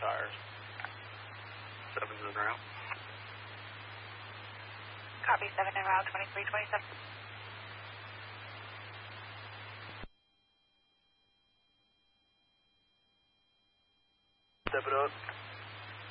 tires. 7's en route. Copy, 7 en route, 2327. Step it up.